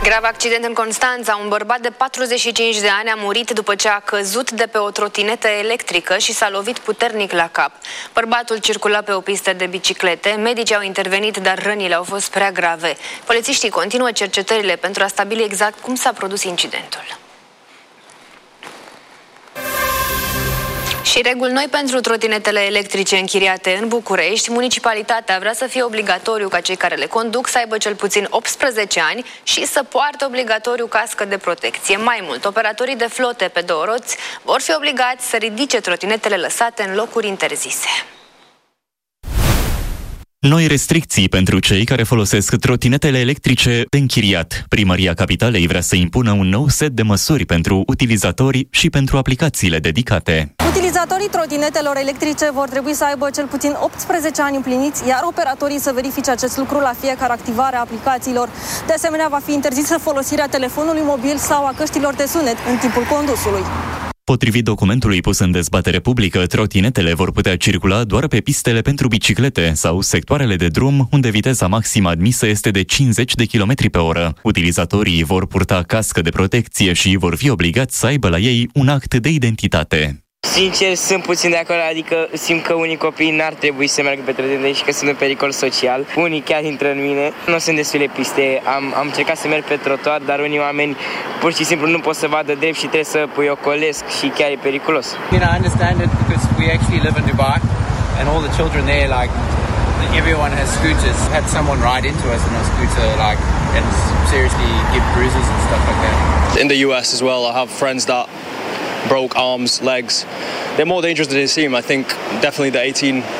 Grav accident în Constanța. Un bărbat de 45 de ani a murit după ce a căzut de pe o trotinetă electrică și s-a lovit puternic la cap. Bărbatul circula pe o pistă de biciclete. Medicii au intervenit, dar rănile au fost prea grave. Polițiștii continuă cercetările pentru a stabili exact cum s-a produs incidentul. Și reguli noi pentru trotinetele electrice închiriate în București. Municipalitatea vrea să fie obligatoriu ca cei care le conduc să aibă cel puțin 18 ani și să poarte obligatoriu cască de protecție. Mai mult, operatorii de flote pe două roți vor fi obligați să ridice trotinetele lăsate în locuri interzise. Noi restricții pentru cei care folosesc trotinetele electrice de închiriat. Primăria Capitalei vrea să impună un nou set de măsuri pentru utilizatori și pentru aplicațiile dedicate. Utilizatorii trotinetelor electrice vor trebui să aibă cel puțin 18 ani împliniți, iar operatorii să verifice acest lucru la fiecare activare a aplicațiilor. De asemenea, va fi interzisă folosirea telefonului mobil sau a căștilor de sunet în timpul condusului. Potrivit documentului pus în dezbatere publică, trotinetele vor putea circula doar pe pistele pentru biciclete sau sectoarele de drum unde viteza maximă admisă este de 50 de km pe oră. Utilizatorii vor purta cască de protecție și vor fi obligați să aibă la ei un act de identitate. Sincer, sunt puțin de acord, adică simt că unii copii n-ar trebui să meargă pe trotinete și că sunt un pericol social. Unii chiar intră în mine. Nu sunt destule piste, am încercat să merg pe trotuar, dar unii oameni pur și simplu nu pot să vadă drept și trebuie să îi ocolesc și chiar e periculos. I understand it because we actually live in Dubai and all the children there, like, everyone has scooters. Had someone ride into us on a scooter, like, and seriously give bruises and stuff like that. In the US as well, I have friends that broke arms, legs. They're more dangerous than they seem. I think definitely the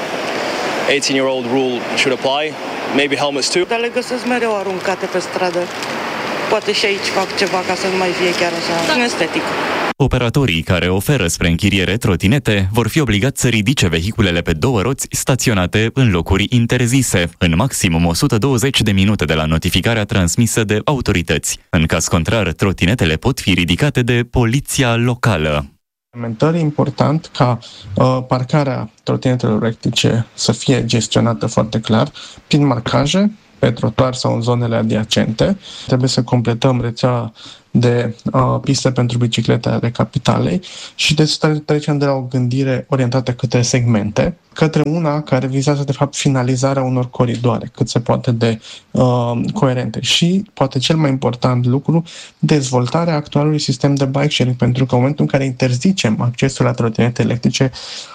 18-year-old rule should apply. Maybe helmets too. Dar le găsesc mereu aruncate pe stradă. Poate și aici fac ceva ca să nu mai fie chiar așa estetic. Operatorii care oferă spre închiriere trotinete vor fi obligați să ridice vehiculele pe două roți staționate în locuri interzise, în maximum 120 de minute de la notificarea transmisă de autorități. În caz contrar, trotinetele pot fi ridicate de poliția locală. E important ca parcarea trotinetelor electrice să fie gestionată foarte clar prin marcaje pe trotuar sau în zonele adiacente. Trebuie să completăm rețeaua de piste pentru biciclete ale Capitalei și să trecem de la o gândire orientată către segmente, către una care vizează de fapt finalizarea unor coridoare cât se poate de coerente și, poate cel mai important lucru, dezvoltarea actualului sistem de bike sharing, pentru că în momentul în care interzicem accesul la trotinete electrice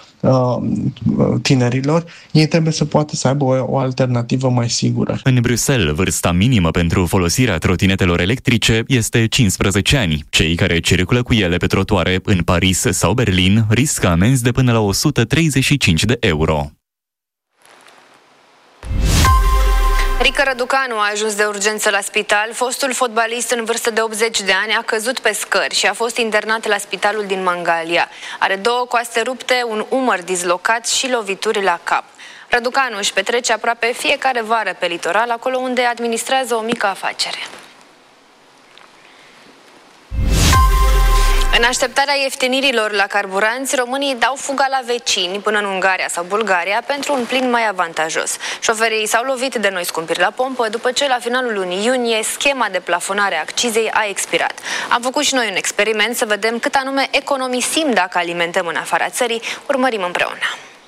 tinerilor, ei trebuie să poată să aibă o alternativă mai sigură. În Bruxelles, vârsta minimă pentru folosirea trotinetelor electrice este 15 ani. Cei care circulă cu ele pe trotuare în Paris sau Berlin riscă amenzi de până la 135 de euro. Rică Răducanu a ajuns de urgență la spital. Fostul fotbalist în vârstă de 80 de ani a căzut pe scări și a fost internat la spitalul din Mangalia. Are 2 coaste rupte, un umăr dislocat și lovituri la cap. Răducanu își petrece aproape fiecare vară pe litoral, acolo unde administrează o mică afacere. În așteptarea ieftinirilor la carburanți, românii dau fuga la vecini până în Ungaria sau Bulgaria pentru un plin mai avantajos. Șoferii s-au lovit de noi scumpiri la pompă după ce la finalul lunii iunie schema de plafonare a accizei a expirat. Am făcut și noi un experiment să vedem cât anume economisim dacă alimentăm în afara țării. Urmărim împreună.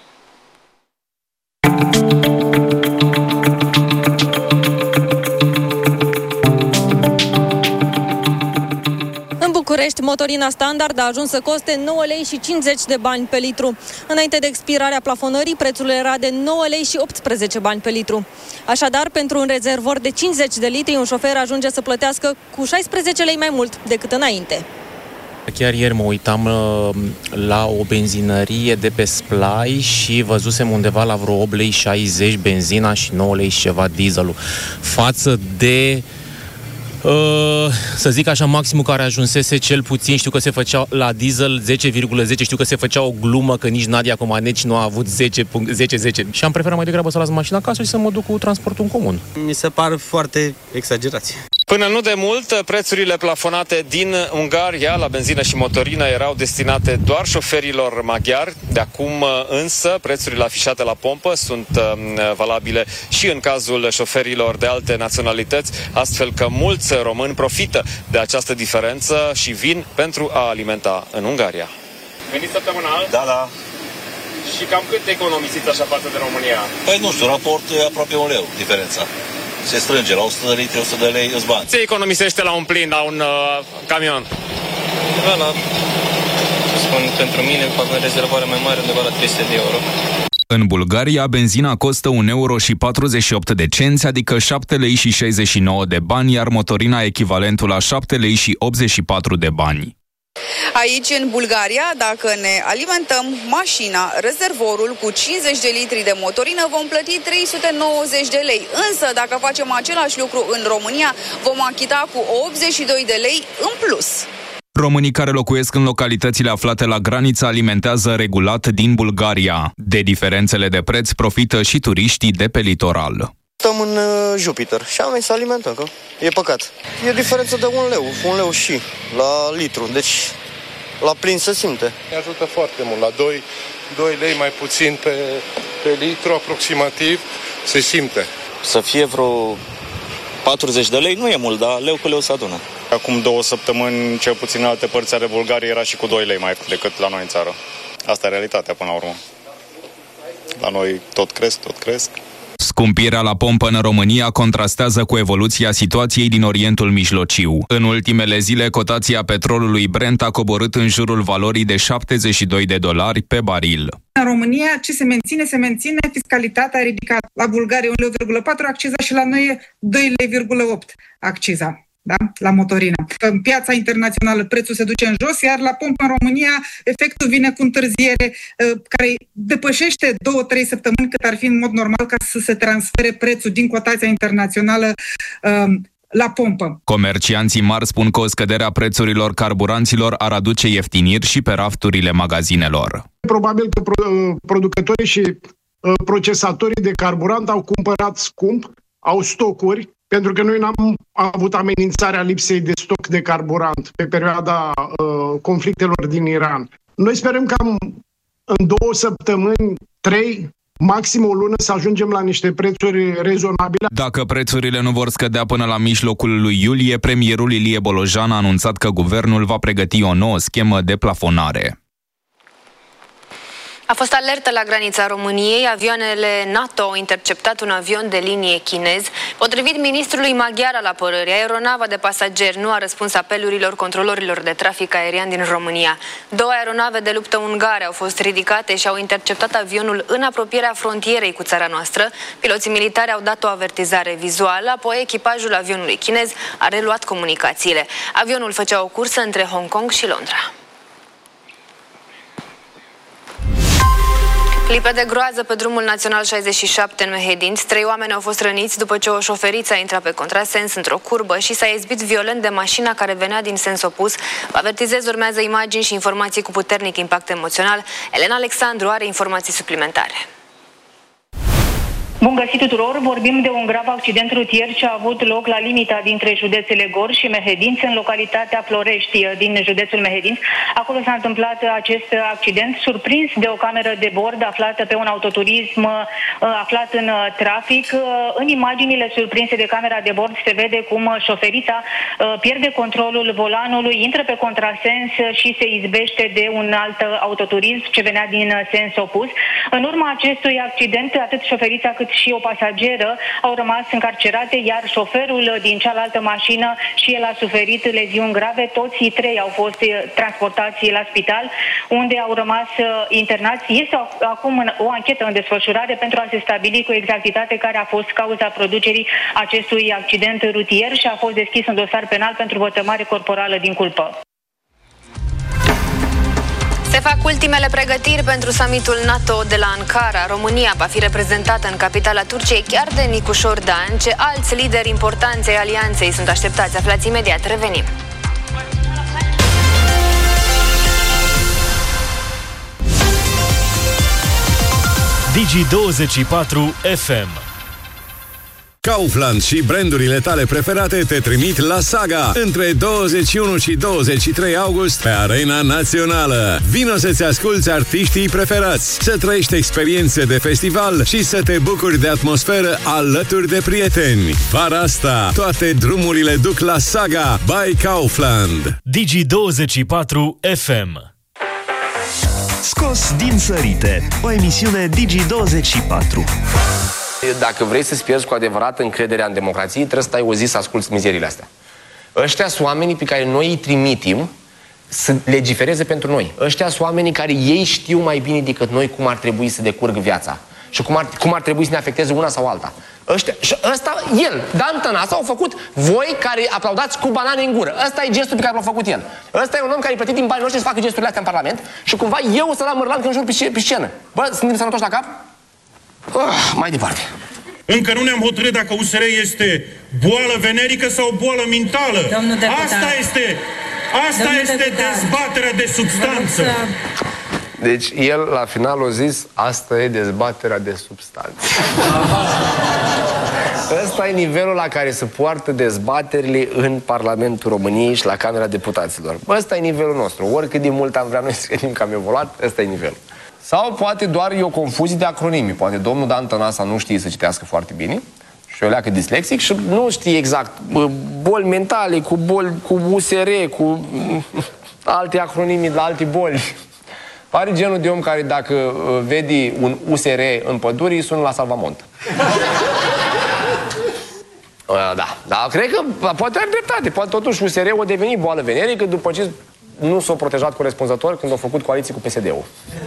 București, motorina standard a ajuns să coste 9 lei și 50 de bani pe litru. Înainte de expirarea plafonării, prețul era de 9 lei și 18 bani pe litru. Așadar, pentru un rezervor de 50 de litri, un șofer ajunge să plătească cu 16 lei mai mult decât înainte. Chiar ieri mă uitam la o benzinărie de pe Splai și văzusem undeva la vreo 8 lei 60 benzina și 9 lei și ceva dieselul. Față de să zic așa, maximul care ajunsese, cel puțin știu că se făcea la diesel 10,10, știu că se făcea o glumă că nici Nadia Comaneci nu a avut 10 și am preferat mai degrabă să las mașina acasă și să mă duc cu transportul în comun. Mi se par foarte exagerați. Până nu de mult, prețurile plafonate din Ungaria la benzină și motorină erau destinate doar șoferilor maghiari. De acum însă, prețurile afișate la pompă sunt valabile și în cazul șoferilor de alte naționalități, astfel că mulți români profită de această diferență și vin pentru a alimenta în Ungaria. Veniți săptămânal? Da. Și cam cât economisiți așa față de România? Păi nu știu, raport aproape 1 leu diferența. Se strânge la 100 de litri, 100 de lei, îți bani. Ce economisește la un plin, la un camion? Să spun, pentru mine fac o rezervare mai mare, undeva la 300 de euro. În Bulgaria, benzina costă 1,48 euro, adică 7 lei și 69 de bani, iar motorina echivalentul la 7 lei și 84 de bani. Aici, în Bulgaria, dacă ne alimentăm mașina, rezervorul cu 50 de litri de motorină, vom plăti 390 de lei. Însă, dacă facem același lucru în România, vom achita cu 82 de lei în plus. Românii care locuiesc în localitățile aflate la graniță alimentează regulat din Bulgaria. De diferențele de preț profită și turiștii de pe litoral. Stăm în Jupiter și am venit să alimentăm, că e păcat. E diferență de 1 leu și la litru, deci la plin se simte. Ne ajută foarte mult, la 2 lei mai puțin pe litru aproximativ se simte. Să fie vreo 40 de lei nu e mult, dar leu cu leu se adună. Acum 2 săptămâni, cel puțin în alte părți ale Bulgariei, era și cu 2 lei mai decât la noi în țară. Asta e realitatea până la urmă. La noi tot cresc. Scumpirea la pompă în România contrastează cu evoluția situației din Orientul Mijlociu. În ultimele zile, cotația petrolului Brent a coborât în jurul valorii de $72 pe baril. În România, ce se menține? Se menține fiscalitatea ridicată. La Bulgaria 1,4 acciza și la noi e 2,8 acciza. Da? La motorină. În piața internațională prețul se duce în jos, iar la pompă în România efectul vine cu întârziere care depășește 2-3 săptămâni cât ar fi în mod normal ca să se transfere prețul din cotația internațională la pompă. Comercianții mari spun că o scădere a prețurilor carburanților ar aduce ieftiniri și pe rafturile magazinelor. Probabil că producătorii și procesatorii de carburant au cumpărat scump, au stocuri, pentru că noi n-am avut amenințarea lipsei de stoc de carburant pe perioada conflictelor din Iran. Noi sperăm că în 2 săptămâni, 3, maxim o lună să ajungem la niște prețuri rezonabile. Dacă prețurile nu vor scădea până la mijlocul lui iulie, premierul Ilie Bolojan a anunțat că guvernul va pregăti o nouă schemă de plafonare. A fost alertă la granița României. Avioanele NATO au interceptat un avion de linie chinez. Potrivit ministrului maghiar al apărării, aeronava de pasageri nu a răspuns apelurilor controlorilor de trafic aerian din România. 2 aeronave de luptă ungare au fost ridicate și au interceptat avionul în apropierea frontierei cu țara noastră. Piloții militari au dat o avertizare vizuală, apoi echipajul avionului chinez a reluat comunicațiile. Avionul făcea o cursă între Hong Kong și Londra. Clipe de groază pe drumul național 67 în Mehedinți. 3 oameni au fost răniți după ce o șoferiță a intrat pe contrasens într-o curbă și s-a izbit violent de mașina care venea din sens opus. Vă avertizez, urmează imagini și informații cu puternic impact emoțional. Elena Alexandru are informații suplimentare. Bun găsit tuturor! Vorbim de un grav accident rutier ce a avut loc la limita dintre județele Gorj și Mehedinți, în localitatea Florești din județul Mehedinți. Acolo s-a întâmplat acest accident, surprins de o cameră de bord aflată pe un autoturism aflat în trafic. În imaginile surprinse de camera de bord se vede cum șoferița pierde controlul volanului, intră pe contrasens și se izbește de un alt autoturism ce venea din sens opus. În urma acestui accident, atât șoferița cât și o pasageră au rămas încarcerate, iar șoferul din cealaltă mașină și el a suferit leziuni grave. Toți 3 au fost transportați la spital, unde au rămas internați. Este acum o anchetă în desfășurare pentru a se stabili cu exactitate care a fost cauza producerii acestui accident rutier și a fost deschis un dosar penal pentru vătămare corporală din culpă. Se fac ultimele pregătiri pentru summitul NATO de la Ankara. România va fi reprezentată în capitala Turciei chiar de Nicu Ordan. Ce alți lideri importanți ai alianței sunt așteptați? Aflați imediat, revenim. Digi24 FM. Kaufland și brandurile tale preferate te trimit la Saga între 21 și 23 august pe Arena Națională. Vino să-ți asculți artiștii preferați, să trăiești experiențe de festival și să te bucuri de atmosferă alături de prieteni. Vara asta, toate drumurile duc la Saga by Kaufland. Digi24 FM. Scos din sărite, o emisiune Digi24. Dacă vrei să-ți pierzi cu adevărat încrederea în democrație, trebuie să stai o zi să asculți mizeriile astea. Ăștia sunt oamenii pe care noi îi trimitim să legifereze pentru noi. Ăștia sunt oamenii care ei știu mai bine decât noi cum ar trebui să decurgă viața și cum ar trebui să ne afecteze una sau alta. Ăsta, el, Dan Tănase, au făcut voi care aplaudați cu banane în gură. Ăsta e gestul pe care l-a făcut el. Ăsta e un om care e plătit din banii noștri să facă gesturile astea în Parlament și cumva eu o să-l am Mărlan când jur pe scenă. Bă, suntem sănătoși la cap? Mai departe. Încă nu ne-am hotărât dacă USR este boală venerică sau boală mentală. Asta este dezbaterea de substanță. Deci el la final a zis, asta e dezbaterea de substanță. Ăsta e nivelul la care se poartă dezbaterile în Parlamentul României și la Camera Deputaților. Ăsta e nivelul nostru. Oricât de mult am vrea noi să gândim că am evoluat, ăsta e nivelul. Sau poate doar e o confuzie de acronimi. Poate domnul Dan Tănasa nu știe să citească foarte bine și o leacă dislexic și nu știe exact boli mentale, cu USR, cu alte acronimi la alte boli. Pare genul de om care dacă vede un USR în pădure, îi sună la salvamont. Da, cred că poate are dreptate. Poate totuși USR-ul a devenit boală venerică după ce nu s-a protejat corespunzător când a făcut coaliție cu PSD-ul.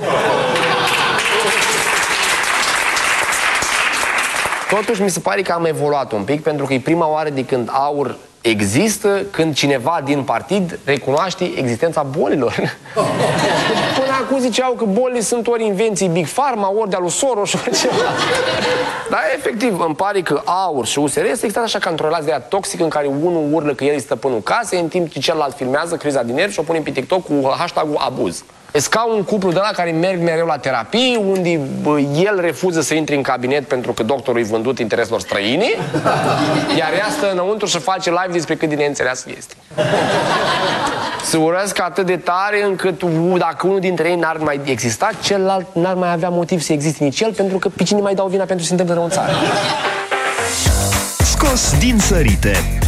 Totuși mi se pare că am evoluat un pic, pentru că e prima oară de când AUR există, când cineva din partid recunoaște existența bolilor. Până acum ziceau că bolile sunt ori invenții Big Pharma, ori de-a lui Soros, ori ceva. Dar efectiv, îmi pare că AUR și USR este exact așa ca într-o relație de aia toxică în care unul urlă că el e stăpânul casei, în timp ce celălalt filmează criza din nervi și o pune pe TikTok cu hashtag-ul abuz. E ca un cuplu de ăla care merg mereu la terapie, unde el refuză să intre în cabinet pentru că doctorul i-a vândut intereselor străine, iar ea stă înăuntru și face live despre cât de neînțeleasă este. Se urăsc atât de tare încât dacă unul dintre ei n-ar mai exista, celălalt n-ar mai avea motiv să existe nici el, pentru că pe cine mai dau vina pentru ce se întâmplă rău în țară. Scos din sărite,